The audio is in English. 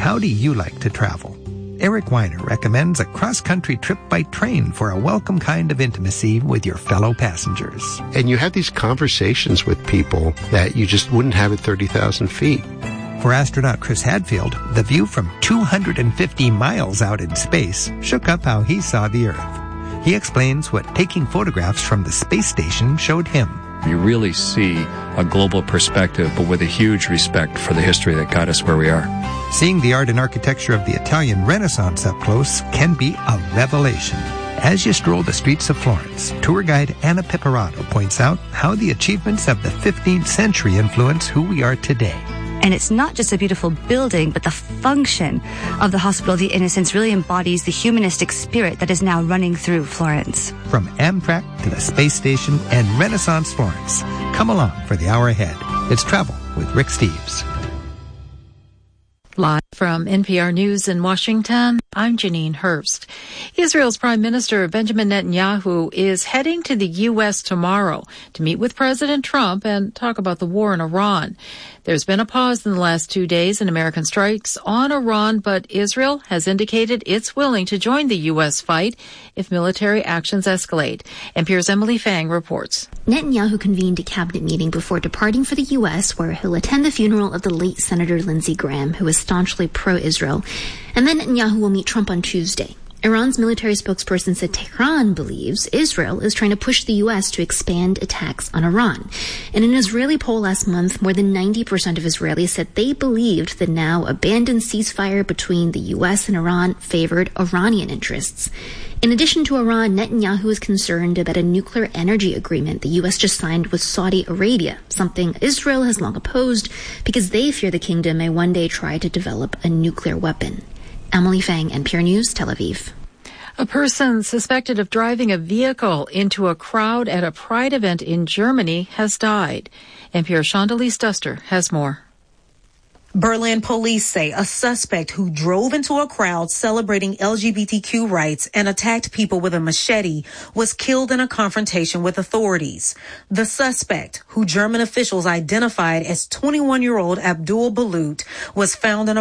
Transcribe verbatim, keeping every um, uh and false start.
how do you like to travel? Eric Weiner recommends a cross-country trip by train for a welcome kind of intimacy with your fellow passengers. And you have these conversations with people that you just wouldn't have at thirty thousand feet. For astronaut Chris Hadfield, the view from two hundred fifty miles out in space shook up how he saw the Earth. He explains what taking photographs from the space station showed him. You really see a global perspective, but with a huge respect for the history that got us where we are. Seeing the art and architecture of the Italian Renaissance up close can be a revelation. As you stroll the streets of Florence, tour guide Anna Pipperato points out how the achievements of the fifteenth century influence who we are today. And it's not just a beautiful building, but the function of the Hospital of the Innocents really embodies the humanistic spirit that is now running through Florence. From Amtrak to the space station and Renaissance Florence, come along for the hour ahead. It's Travel with Rick Steves. Live from N P R News in Washington, I'm Janine Hurst. Israel's Prime Minister Benjamin Netanyahu is heading to the U S tomorrow to meet with President Trump and talk about the war in Iran. There's been a pause in the last two days in American strikes on Iran, but Israel has indicated it's willing to join the U S fight if military actions escalate. N P R's Emily Fang reports. Netanyahu convened a cabinet meeting before departing for the U S, where he'll attend the funeral of the late Senator Lindsey Graham, who was staunchly pro-Israel. And then Netanyahu will meet Trump on Tuesday. Iran's military spokesperson said Tehran believes Israel is trying to push the U S to expand attacks on Iran. In an Israeli poll last month, more than ninety percent of Israelis said they believed the now abandoned ceasefire between the U S and Iran favored Iranian interests. In addition to Iran, Netanyahu is concerned about a nuclear energy agreement the U S just signed with Saudi Arabia, something Israel has long opposed because they fear the kingdom may one day try to develop a nuclear weapon. Emily Fang, N P R News, Tel Aviv. A person suspected of driving a vehicle into a crowd at a Pride event in Germany has died. N P R's Shondelise Duster has more. Berlin police say a suspect who drove into a crowd celebrating L G B T Q rights and attacked people with a machete was killed in a confrontation with authorities. The suspect, who German officials identified as twenty-one-year-old Abdul Balut, was found in a